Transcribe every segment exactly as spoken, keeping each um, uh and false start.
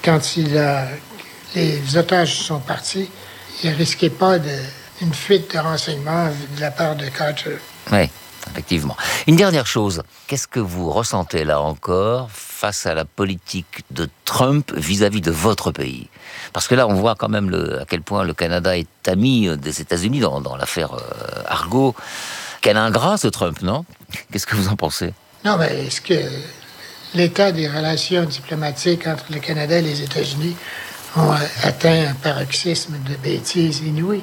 quand il a, les otages sont partis, il ne risquait pas de, une fuite de renseignements de la part de Carter. Oui, effectivement. Une dernière chose, qu'est-ce que vous ressentez là encore face à la politique de Trump vis-à-vis de votre pays? Parce que là, on voit quand même le, à quel point le Canada est ami des États-Unis dans, dans l'affaire euh, Argo. Quel ingrat ce Trump, non? Qu'est-ce que vous en pensez? Non, mais est-ce que l'état des relations diplomatiques entre le Canada et les États-Unis ont atteint un paroxysme de bêtises inouïes?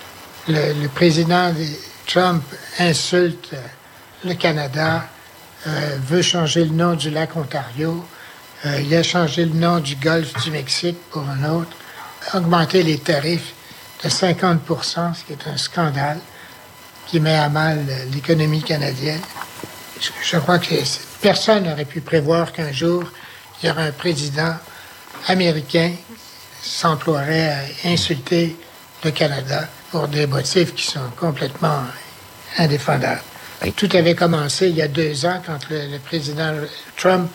Le, le président Trump insulte le Canada, euh, veut changer le nom du lac Ontario, euh, il a changé le nom du golfe du Mexique pour un autre, augmenté les tarifs de cinquante pour cent, ce qui est un scandale qui met à mal l'économie canadienne. Je, je crois que personne n'aurait pu prévoir qu'un jour, il y aurait un président américain qui s'emploierait à insulter le Canada pour des motifs qui sont complètement indéfendables. Oui. Tout avait commencé il y a deux ans quand le, le président Trump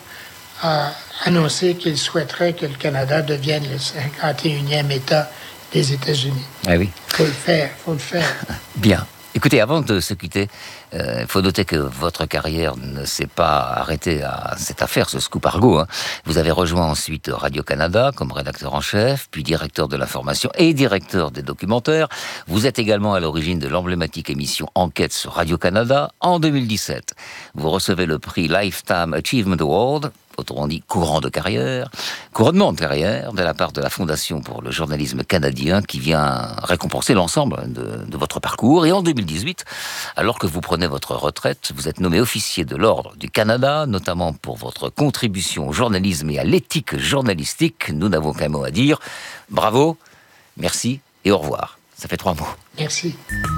a annoncé qu'il souhaiterait que le Canada devienne le cinquante et unième État des États-Unis. Ah oui. Faut le faire, faut le faire. Bien. Écoutez, avant de se quitter, il euh, faut noter que votre carrière ne s'est pas arrêtée à cette affaire, ce scoop Argo. Hein. Vous avez rejoint ensuite Radio-Canada comme rédacteur en chef, puis directeur de l'information et directeur des documentaires. Vous êtes également à l'origine de l'emblématique émission Enquête sur Radio-Canada. En deux mille dix-sept, vous recevez le prix Lifetime Achievement Award, autrement dit courant de carrière, couronnement de carrière, de la part de la Fondation pour le journalisme canadien qui vient récompenser l'ensemble de, de votre parcours. Et en deux mille dix-huit, alors que vous prenez votre retraite, vous êtes nommé officier de l'Ordre du Canada, notamment pour votre contribution au journalisme et à l'éthique journalistique. Nous n'avons qu'un mot à dire. Bravo, merci et au revoir. Ça fait trois mots. Merci.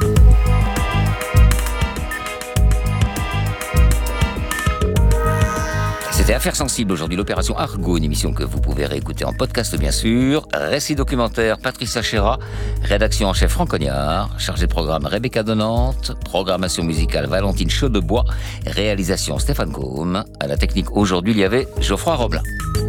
C'était Affaires sensibles aujourd'hui, l'opération Argo, une émission que vous pouvez réécouter en podcast bien sûr. Récit documentaire Patrice Achera, rédaction en chef Franck Cognard, chargé de programme Rebecca Donante, programmation musicale Valentine Chaudebois, réalisation Stéphane Combe. À la technique aujourd'hui, il y avait Geoffroy Roblin.